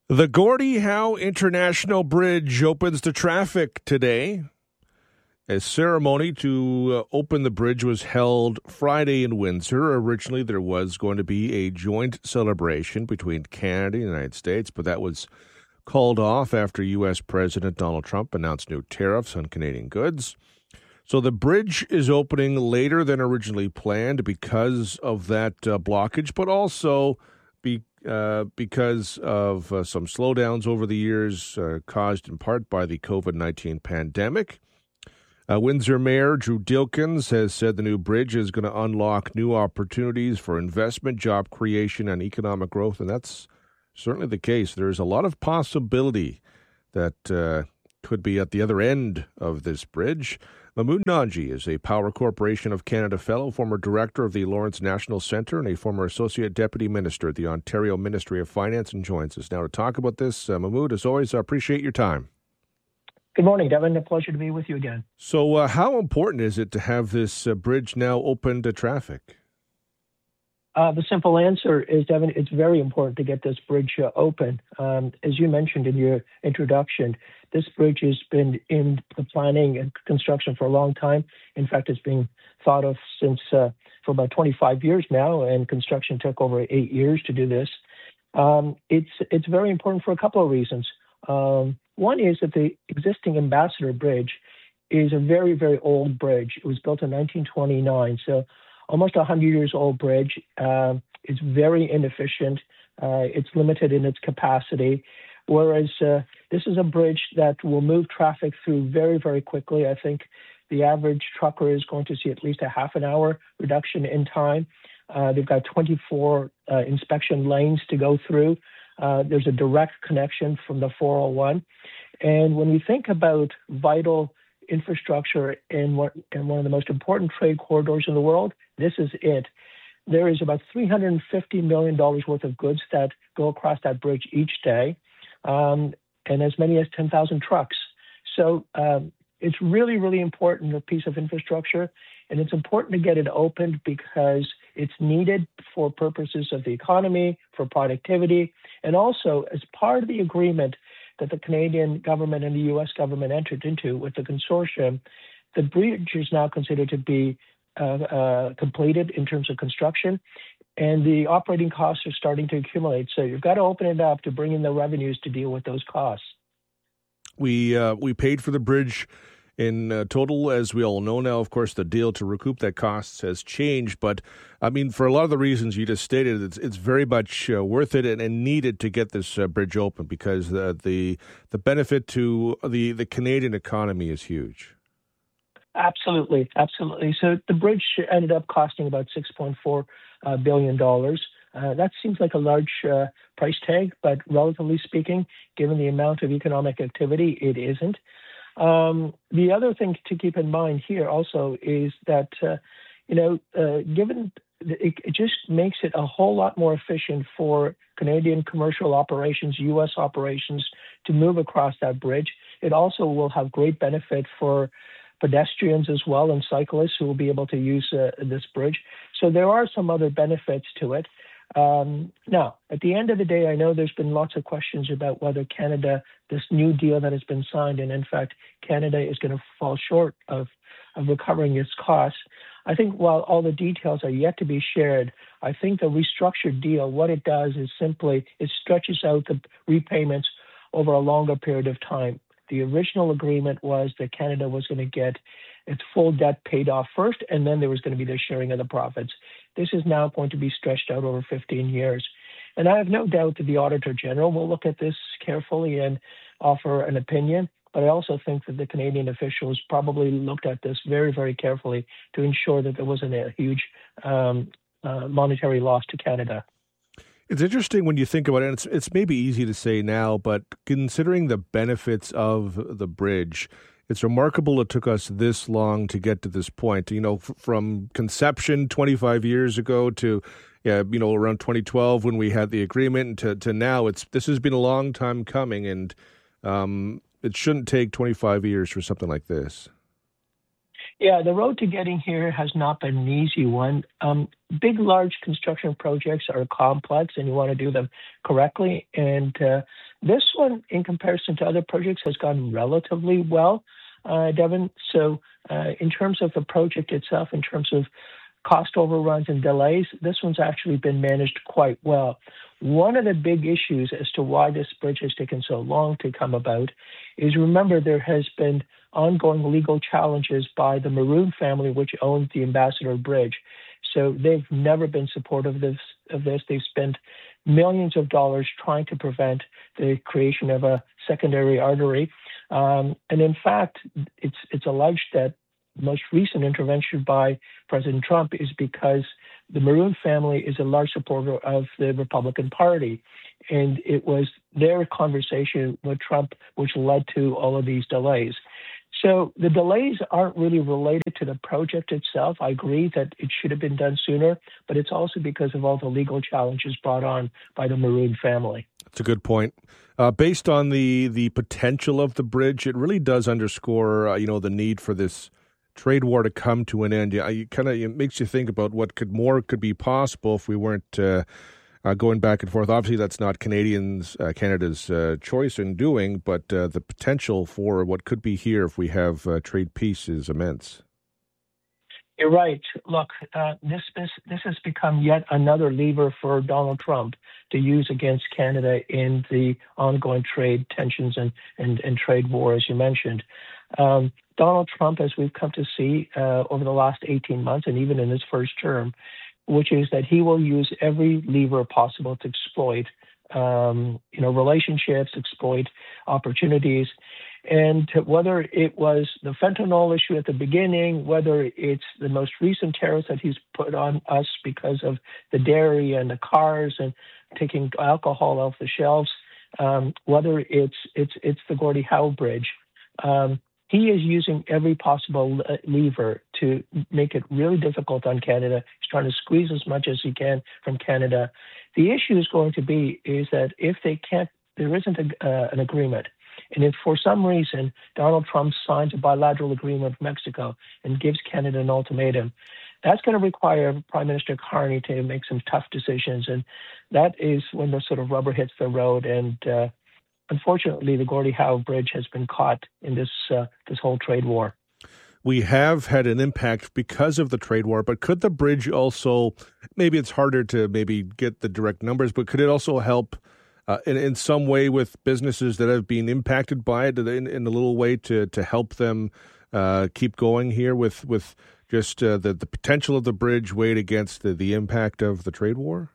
The Gordie Howe International Bridge opens to traffic today. A ceremony to open the bridge was held Friday in Windsor. Originally, there was going to be a joint celebration between Canada and the United States, but that was called off after U.S. President Donald Trump announced new tariffs on Canadian goods. So the bridge is opening later than originally planned because of that blockage, but also because of some slowdowns over the years caused in part by the COVID-19 pandemic. Windsor Mayor Drew Dilkens has said the new bridge is going to unlock new opportunities for investment, job creation, and economic growth, and that's certainly the case. There's a lot of possibility that could be at the other end of this bridge. Mahmood Nanji is a Power Corporation of Canada Fellow, former Director of the Lawrence National Centre, and a former Associate Deputy Minister at the Ontario Ministry of Finance, and joins us now to talk about this. Mahmood, as always, I appreciate your time. Good morning, Devin. A pleasure to be with you again. So how important is it to have this bridge now open to traffic? The simple answer is, Devin, it's very important to get this bridge open. As you mentioned in your introduction, this bridge has been in the planning and construction for a long time. In fact, it's being thought of since for about 25 years now, and construction took over 8 years to do this. It's very important for a couple of reasons. One is that the existing Ambassador Bridge is a very, very old bridge. It was built in 1929, so almost 100 years old bridge. It's very inefficient. It's limited in its capacity, whereas this is a bridge that will move traffic through very, very quickly. I think the average trucker is going to see at least a half an hour reduction in time. They've got 24 inspection lanes to go through. There's a direct connection from the 401. And when we think about vital infrastructure in one of the most important trade corridors in the world, this is it. There is about $350 million worth of goods that go across that bridge each day, and as many as 10,000 trucks. So it's really, really important, a piece of infrastructure, and it's important to get it opened because it's needed for purposes of the economy, for productivity, and also as part of the agreement that the Canadian government and the U.S. government entered into with the consortium. The bridge is now considered to be completed in terms of construction, and the operating costs are starting to accumulate. So you've got to open it up to bring in the revenues to deal with those costs. We paid for the bridge in total, as we all know now. Of course, the deal to recoup that costs has changed, but I mean, for a lot of the reasons you just stated, it's very much worth it and needed to get this bridge open because the benefit to the Canadian economy is huge. Absolutely. So the bridge ended up costing about $6.4 billion. That seems like a large price tag, but relatively speaking, given the amount of economic activity, it isn't. The other thing to keep in mind here also is that, given it just makes it a whole lot more efficient for Canadian commercial operations, U.S. operations to move across that bridge. It also will have great benefit for pedestrians as well and cyclists who will be able to use this bridge. So there are some other benefits to it. Now, at the end of the day, I know there's been lots of questions about whether Canada, this new deal that has been signed, and in fact, Canada is going to fall short of recovering its costs. I think while all the details are yet to be shared, I think the restructured deal, what it does is simply it stretches out the repayments over a longer period of time. The original agreement was that Canada was going to get its full debt paid off first, and then there was going to be the sharing of the profits. This is now going to be stretched out over 15 years. And I have no doubt that the Auditor General will look at this carefully and offer an opinion. But I also think that the Canadian officials probably looked at this very, very carefully to ensure that there wasn't a huge monetary loss to Canada. It's interesting when you think about it. It's maybe easy to say now, but considering the benefits of the bridge, it's remarkable it took us this long to get to this point. You know, from conception 25 years ago to, around 2012 when we had the agreement to now. This has been a long time coming, and it shouldn't take 25 years for something like this. Yeah, the road to getting here has not been an easy one. Big, large construction projects are complex, and you want to do them correctly. And this one, in comparison to other projects, has gone relatively well, Devin. So, in terms of the project itself, in terms of cost overruns and delays, this one's actually been managed quite well. One of the big issues as to why this bridge has taken so long to come about is, remember, there has been ongoing legal challenges by the Maroon family, which owns the Ambassador Bridge. So they've never been supportive of this. They've spent millions of dollars trying to prevent the creation of a secondary artery. And in fact, it's alleged that most recent intervention by President Trump is because the Maroon family is a large supporter of the Republican Party. And it was their conversation with Trump which led to all of these delays. So the delays aren't really related to the project itself. I agree that it should have been done sooner, but it's also because of all the legal challenges brought on by the Maroon family. That's a good point. Based on the potential of the bridge, it really does underscore, the need for this trade war to come to an end. It makes you think about what could be possible if we weren't going back and forth. Obviously, that's not Canada's choice in doing, but the potential for what could be here if we have trade peace is immense. You're right. Look, this has become yet another lever for Donald Trump to use against Canada in the ongoing trade tensions and trade war, as you mentioned. Donald Trump, as we've come to see over the last 18 months, and even in his first term, which is that he will use every lever possible to exploit, relationships, exploit opportunities. And whether it was the fentanyl issue at the beginning, whether it's the most recent tariffs that he's put on us because of the dairy and the cars and taking alcohol off the shelves, whether it's the Gordie Howe Bridge, he is using every possible lever to make it really difficult on Canada. He's trying to squeeze as much as he can from Canada. The issue is going to be is that if they can't, there isn't an agreement. And if for some reason Donald Trump signs a bilateral agreement with Mexico and gives Canada an ultimatum, that's going to require Prime Minister Carney to make some tough decisions. And that is when the sort of rubber hits the road. And unfortunately, the Gordie Howe Bridge has been caught in this whole trade war. We have had an impact because of the trade war, but could the bridge also, maybe it's harder to maybe get the direct numbers, but could it also help in some way with businesses that have been impacted by it in a little way to help them keep going here with just the potential of the bridge weighed against the impact of the trade war?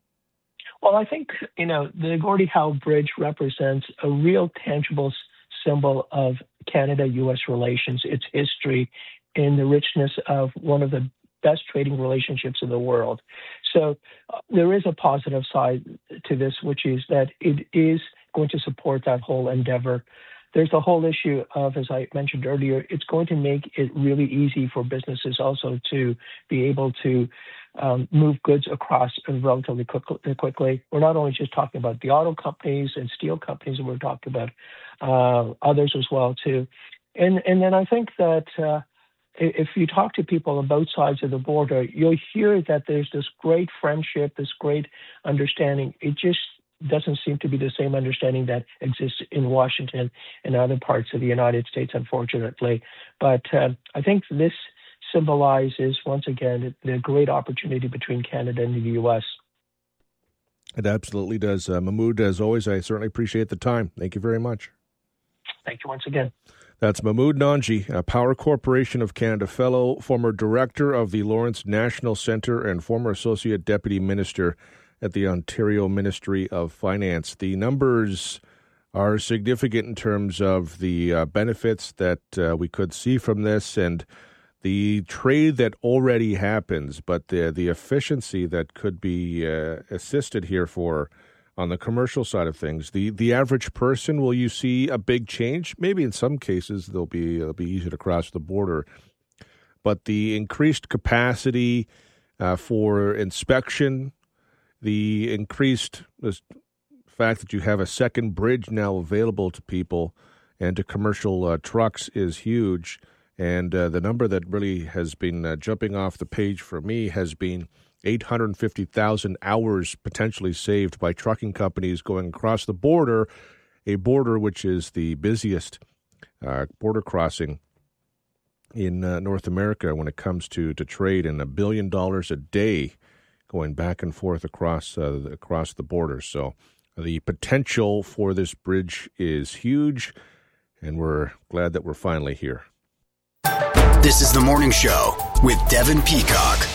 Well, I think, the Gordie Howe Bridge represents a real tangible symbol of Canada-U.S. relations, its history, and the richness of one of the best trading relationships in the world. So there is a positive side to this, which is that it is going to support that whole endeavor. There's the whole issue of, as I mentioned earlier, it's going to make it really easy for businesses also to be able to move goods across relatively quickly. We're not only just talking about the auto companies and steel companies, we're talking about others as well too. And then I think that if you talk to people on both sides of the border, you'll hear that there's this great friendship, this great understanding. It just doesn't seem to be the same understanding that exists in Washington and other parts of the United States, unfortunately. But I think this symbolizes, once again, the great opportunity between Canada and the U.S. It absolutely does. Mahmoud, as always, I certainly appreciate the time. Thank you very much. Thank you once again. That's Mahmoud Nanji, a Power Corporation of Canada Fellow, former Director of the Lawrence National Centre and former Associate Deputy Minister at the Ontario Ministry of Finance. The numbers are significant in terms of the benefits that we could see from this and the trade that already happens, but the efficiency that could be assisted here for on the commercial side of things. The average person, will you see a big change? Maybe in some cases it'll be easy to cross the border, but the increased capacity for inspection, the increased fact that you have a second bridge now available to people and to commercial trucks is huge. And the number that really has been jumping off the page for me has been 850,000 hours potentially saved by trucking companies going across the border, a border which is the busiest border crossing in North America when it comes to trade, and $1 billion a day going back and forth across the border. So the potential for this bridge is huge, and we're glad that we're finally here. This is The Morning Show with Devin Peacock.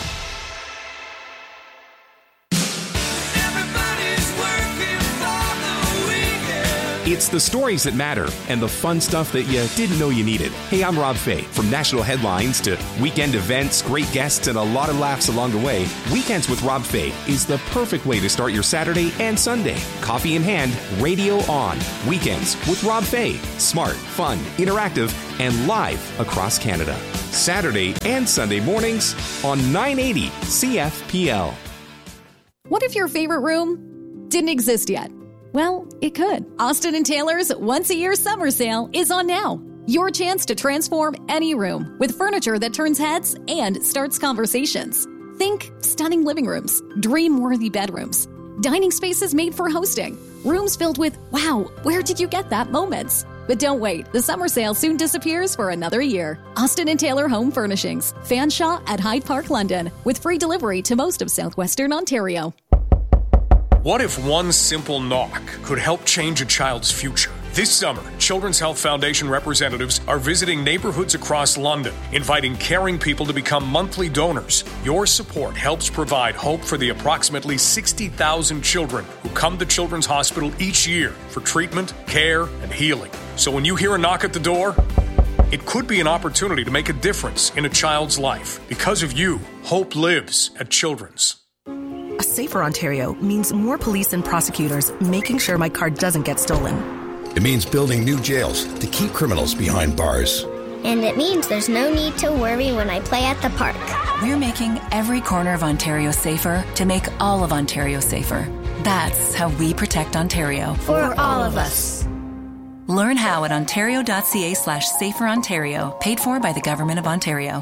It's the stories that matter and the fun stuff that you didn't know you needed. Hey, I'm Rob Fay. From national headlines to weekend events, great guests, and a lot of laughs along the way, Weekends with Rob Fay is the perfect way to start your Saturday and Sunday. Coffee in hand, radio on. Weekends with Rob Fay. Smart, fun, interactive, and live across Canada. Saturday and Sunday mornings on 980 CFPL. What if your favorite room didn't exist yet? Well, it could. Austin & Taylor's once-a-year summer sale is on now. Your chance to transform any room with furniture that turns heads and starts conversations. Think stunning living rooms, dream-worthy bedrooms, dining spaces made for hosting, rooms filled with, wow, where did you get that moments? But don't wait. The summer sale soon disappears for another year. Austin & Taylor Home Furnishings. Fanshawe at Hyde Park, London, with free delivery to most of southwestern Ontario. What if one simple knock could help change a child's future? This summer, Children's Health Foundation representatives are visiting neighborhoods across London, inviting caring people to become monthly donors. Your support helps provide hope for the approximately 60,000 children who come to Children's Hospital each year for treatment, care, and healing. So when you hear a knock at the door, it could be an opportunity to make a difference in a child's life. Because of you, hope lives at Children's. A safer Ontario means more police and prosecutors making sure my car doesn't get stolen. It means building new jails to keep criminals behind bars. And it means there's no need to worry when I play at the park. We're making every corner of Ontario safer to make all of Ontario safer. That's how we protect Ontario. For all of us. Learn how at ontario.ca/saferontario, paid for by the Government of Ontario.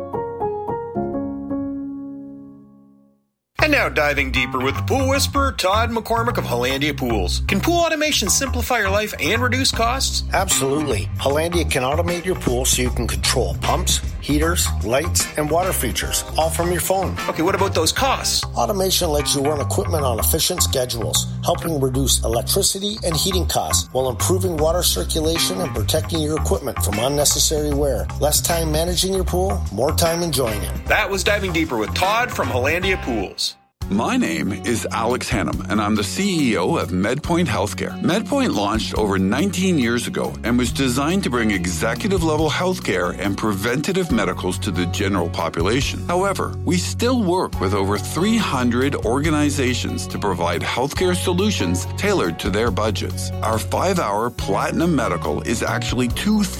And now diving deeper with the Pool Whisperer, Todd McCormick of Hollandia Pools. Can pool automation simplify your life and reduce costs? Absolutely. Hollandia can automate your pool so you can control pumps, heaters, lights, and water features, all from your phone. Okay, what about those costs? Automation lets you run equipment on efficient schedules, helping reduce electricity and heating costs while improving water circulation and protecting your equipment from unnecessary wear. Less time managing your pool, more time enjoying it. That was Diving Deeper with Todd from Hollandia Pools. My name is Alex Hannum, and I'm the CEO of MedPoint Healthcare. MedPoint launched over 19 years ago and was designed to bring executive-level healthcare and preventative medicals to the general population. However, we still work with over 300 organizations to provide healthcare solutions tailored to their budgets. Our 5-hour Platinum Medical is actually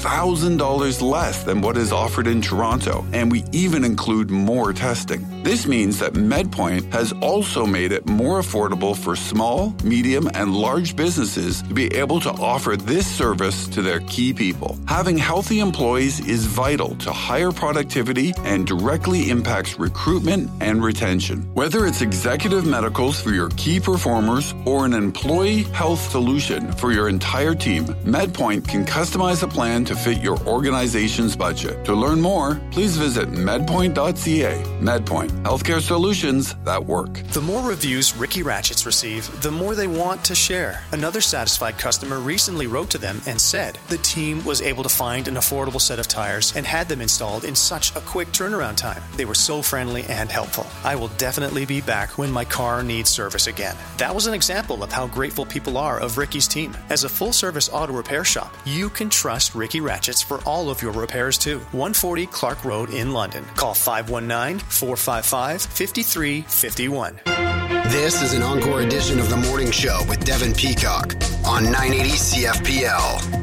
$2,000 less than what is offered in Toronto, and we even include more testing. This means that MedPoint has also made it more affordable for small, medium, and large businesses to be able to offer this service to their key people. Having healthy employees is vital to higher productivity and directly impacts recruitment and retention. Whether it's executive medicals for your key performers or an employee health solution for your entire team, MedPoint can customize a plan to fit your organization's budget. To learn more, please visit medpoint.ca. MedPoint, healthcare solutions that work. The more reviews Ricky Ratchets receive, the more they want to share. Another satisfied customer recently wrote to them and said the team was able to find an affordable set of tires and had them installed in such a quick turnaround time. They were so friendly and helpful. I will definitely be back when my car needs service again. That was an example of how grateful people are of Ricky's team. As a full-service auto repair shop, you can trust Ricky Ratchets for all of your repairs too. 140 Clark Road in London. Call 519-455-5351. This is an encore edition of The Morning Show with Devin Peacock on 980 CFPL.